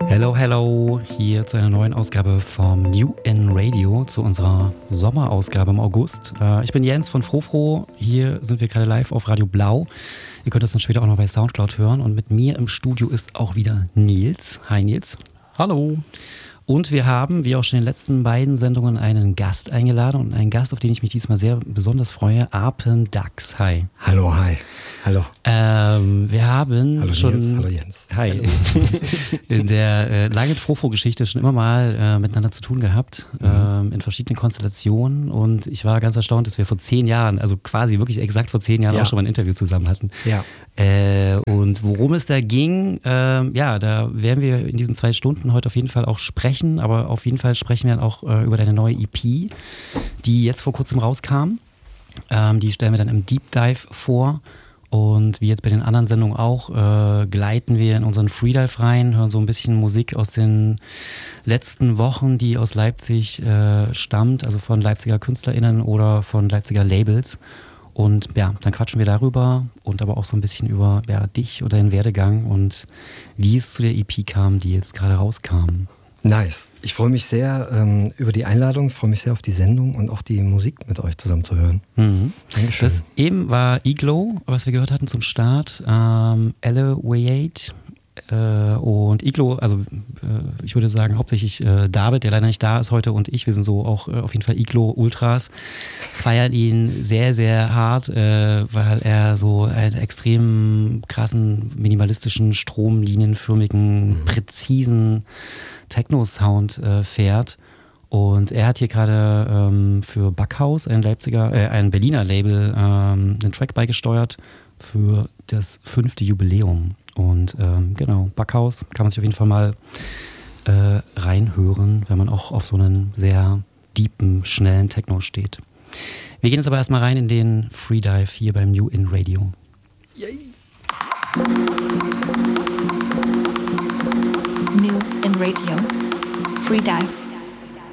Hello, hello, hier zu einer neuen Ausgabe vom New In Radio, zu unserer Sommerausgabe im August. Ich bin Jens von Frofro, hier sind wir gerade live auf Radio Blau. Ihr könnt das dann später auch noch bei Soundcloud hören und mit mir im Studio ist auch wieder Nils. Hi Nils. Hallo. Und wir haben, wie auch schon in den letzten beiden Sendungen, einen Gast eingeladen und einen Gast, auf den ich mich diesmal sehr besonders freue, Arpen Dax. Hi. Hallo, hi. Hallo. Wir haben hallo schon Jens. Hallo Jens. Hi. Hallo. In der langen Frofro-Geschichte schon immer mal miteinander zu tun gehabt, in verschiedenen Konstellationen, und ich war ganz erstaunt, dass wir vor 10 Jahren, also quasi wirklich exakt vor 10 Jahren auch schon mal ein Interview zusammen hatten. Ja. Und worum es da ging, da werden wir in diesen 2 Stunden heute auf jeden Fall auch sprechen, aber auf jeden Fall sprechen wir dann auch über deine neue EP, die jetzt vor kurzem rauskam. Die stellen wir dann im Deep Dive vor. Und wie jetzt bei den anderen Sendungen auch, gleiten wir in unseren Freedive rein, hören so ein bisschen Musik aus den letzten Wochen, die aus Leipzig stammt, also von Leipziger KünstlerInnen oder von Leipziger Labels. Und ja, dann quatschen wir darüber und aber auch so ein bisschen über dich oder deinen Werdegang und wie es zu der EP kam, die jetzt gerade rauskam. Nice. Ich freue mich sehr über die Einladung, freue mich sehr auf die Sendung und auch die Musik mit euch zusammen zu hören. Mhm. Dankeschön. Das eben war Iglo, was wir gehört hatten zum Start. Elevate. Und Iglo, also ich würde sagen hauptsächlich David, der leider nicht da ist heute, und ich, wir sind so auch auf jeden Fall Iglo-Ultras, feiern ihn sehr, sehr hart, weil er so einen extrem krassen, minimalistischen, stromlinienförmigen, präzisen Techno-Sound fährt. Und er hat hier gerade für Backhaus, ein Berliner Label, einen Track beigesteuert für das 5. Jubiläum. Und genau, Backhaus kann man sich auf jeden Fall mal reinhören, wenn man auch auf so einen sehr deepen, schnellen Techno steht. Wir gehen jetzt aber erstmal rein in den Freedive hier beim New In Radio. Yay. New In Radio. Freedive.